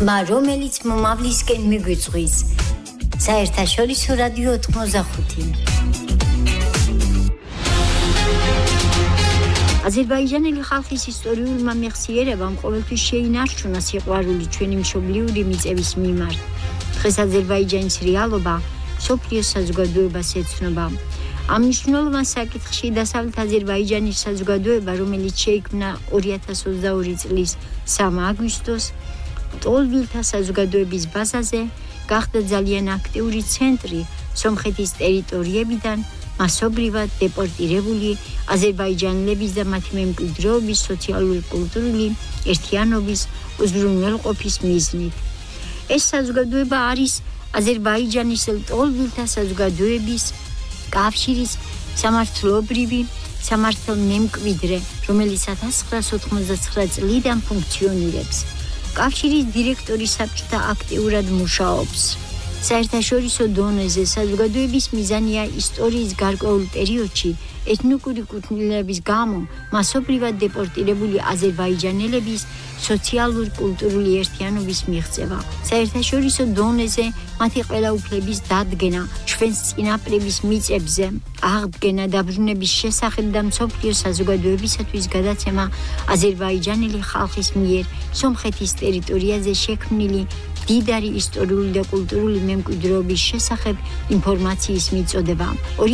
ხმა რომელიც მომავლისკენ მიგვიწვის საერთაშორისო რადიო 85 აზერბაიჯანელი ხალხის ისტორიულმა მეხსიერებამ ყოველთვის შეინარჩუნა სიყვარული ჩვენი მშობლიური მიწების მიმართ. დღეს აზერბაიჯანის რეალობა მსოფლიოს საზოგადოებას ეცნობა. ამ მნიშვნელოვან საკითხში დასავლეთ აზერბაიჯანის საზოგადოება, რომელიც შეიქმნა 2022 წლის 3 აგვისტოს ტოლვილთა საზოგადოების ბაზაზე, გახდა ძალიან აქტიური ცენტრი სომხეთის ტერიტორიებიდან მასობრივად დეპორტირებული აზერბაიჯანელების და მათი მემკვიდრეობის სოციალური კულტურული ერთიანობის უზრუნველყოფის მიზნით. ეს საზოგადოება არის აზერბაიჯანის ტოლვილთა საზოგადოების კავშირის სამართლებრივი სამართალმემკვიდრე, რომელიც 1989 წლიდან ფუნქციონირებს. კავშირის დირექტორი საბჭოთა აქტიურად მუშაობს. საერთაშორისო დონეზე საზოგადოების მიზანია ისტორიის გარკვეულ პერიოდში ეთნიკური კუთვნილების გამო მასობრივად დეპორტირებული აზერბაიჯანელების სოციალური კულტურული ერთიანობის მიღწევა. საერთაშორისო დონეზე მათი ყველა უფლების დადგენა, ჩვენს წინაპრების მიწებზე აღდგენა დაბრუნების შესახებ და მსოფლიოს საზოგადოებისათვის გადაცემა აზერბაიჯანელი ხალხის მიერ სომხეთის ტერიტორიაზე შექმნილი დიდარი ისტორიული და კულტურული მემკვიდრეობის შესახებ ინფორმაციის მიწოდება.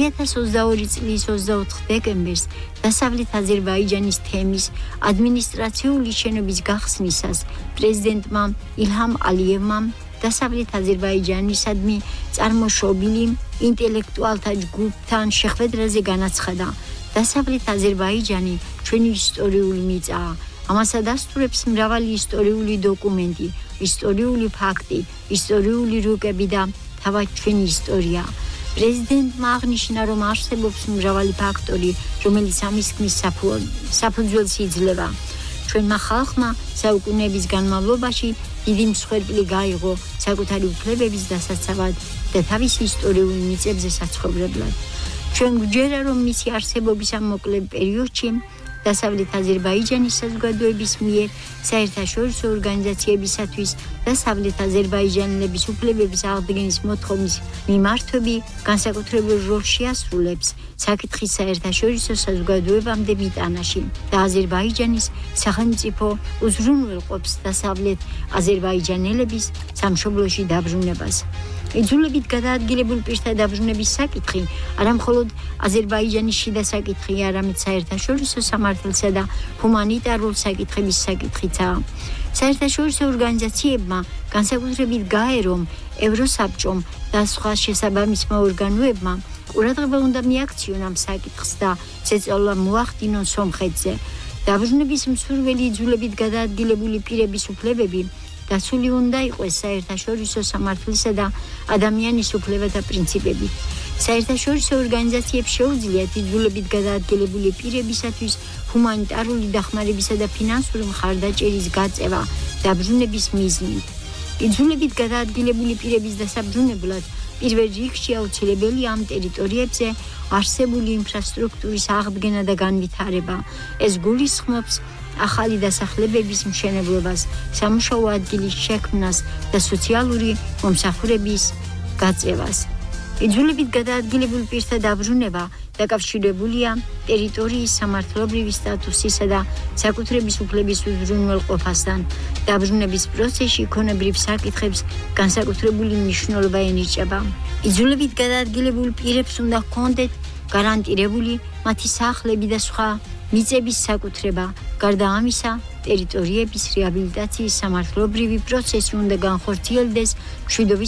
2022 წლის 24 დეკემბერს დასავლეთ აზერბაიჯანის თემის ადმინისტრაციული შენობის გახსნისას პრეზიდენტმა ილჰამ ალიევმა დასავლეთ აზერბაიჯანისადმი წარმოშობილი ინტელექტუალთა ჯგუფთან შეხვედრაზე განაცხადა: დასავლეთ აზერბაიჯანი ჩვენი ისტორიული მიწაა. ამას ადასტურებს მრავალი ისტორიული დოკუმენტი, ისტორიული ფაქტი, ისტორიული რუკები და თავად ჩვენი ისტორია. პრეზიდენტმა აღნიშნა, რომ არსებობს მრავალი ფაქტორი, რომელიც ამის ქმნის საფუძველს იძლევა. ჩვენმა ხალხმა საუკუნეების განმავლობაში დიდი მსხვერპლი გაიღო საკუთარი უფლებების დასაცავად და თავისი ისტორიული მიწებზე საცხოვრებლად. ჩვენ გვჯერა, რომ მისი არსებობის ამ მოკლე პერიოდში დასავლეთ აზერბაიჯანის საზოგადოების მიერ საერთაშორისო ორგანიზაციებისათვის დასავლეთ აზერბაიჯანელების უფლებების აღდგენის მოთხოვნის მიმართვები განსაკუთრებულ როლს შეასრულებს საკითხის საერთაშორისო საზოგადოებამდე მიტანაში და აზერბაიჯანის სახელმწიფო უზრუნველყოფს დასავლეთ აზერბაიჯანელების სამშობლოში დაბრუნებას. იძულებით გადაადგილებულ პირთა დაბრუნების საკითხი არა მხოლოდ აზერბაიჯანის შიდა საკითხია, არამედ საერთაშორისო სამართლისა და ჰუმანიტარული საკითხების საკითხიცაა. საერთაშორისო ორგანიზაციებმა განსაკუთრებით გაერომ, ევროსაბჭომ და სხვა შესაბამისმა ორგანოებმა ყურადღება უნდა მიაქციონ ამ საკითხს და ზეწოლა მოახდინონ სომხეთზე. დაბრუნების მსურველი იძულებით გადაადგილებული პირების უფლებები დაცული უნდა იყოს საერთაშორისო სამართლისა და ადამიანის უფლებათა პრინციპები. საერთაშორისო ორგანიზაციებს შეუძლიათ იძულებით გადაადგილებული პირებისათვის ჰუმანიტარული დახმარებისა და ფინანსური მხარდაჭერის გაწევა დაბრუნების მიზნით. იძულებით გადაადგილებული პირების დასაბრუნებლად პირველ რიგში აუცილებელია ამ ტერიტორიებზე არსებული ინფრასტრუქტურის აღდგენა და განვითარება. ეს გულისხმობს ახალი დასახლებების მშენებლობას, სამუშაო ადგილის შექმნას და სოციალური მომსახურების გაწევას. იძულებით გადაადგილებული პირთა დაბრუნება დაკავშირებულია ტერიტორიის სამართლებრივი სტატუსისა და საკუთრების უფლების უზრუნველყოფასთან. დაბრუნების პროცესში ქონებრივ საკითხებს განსაკუთრებული მნიშვნელობა ენიჭება. იძულებით გადაადგილებული პირებს უნდა ჰქონდეთ გარანტირებული მათი სახლები და სხვა მიწების საკუთრება. გარდა ამისა, ტერიტორიების რეაბილიტაციის სამართლებრივი პროცესი უნდა განხორციელდეს მშვიდობის